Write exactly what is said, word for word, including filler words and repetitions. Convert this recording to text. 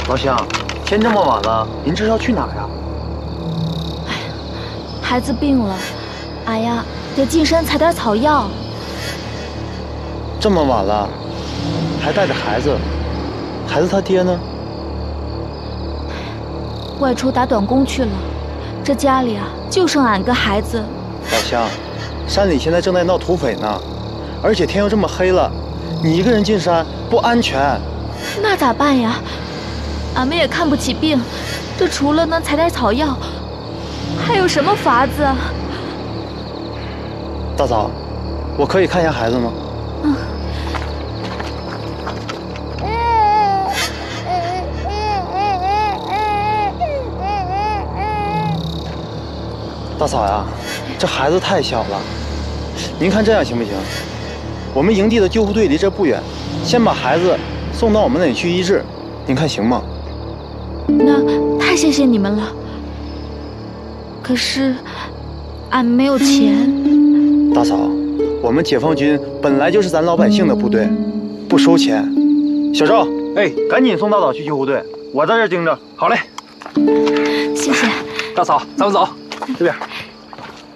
老乡，天这么晚了，您这是要去哪儿呀？ 哎呀，孩子病了，俺呀得进山采点草药。 这么晚了，还带着孩子，孩子他爹呢？ 外出打短工去了，这家里啊就剩俺跟孩子。 老乡，山里现在正在闹土匪呢，而且天又这么黑了，你一个人进山不安全。 那咋办呀？俺们也看不起病，这除了能采点草药，还有什么法子啊？ 大嫂，我可以看一下孩子吗？ 嗯。 大嫂呀，这孩子太小了，您看这样行不行？我们营地的救护队离这不远，先把孩子送到我们那里去医治，您看行吗？ 那太谢谢你们了。可是俺没有钱。 大嫂，我们解放军本来就是咱老百姓的部队，不收钱。小赵，哎，赶紧送大嫂去救护队，我在这盯着。 好嘞， 谢谢。 大嫂，咱们走， 这边。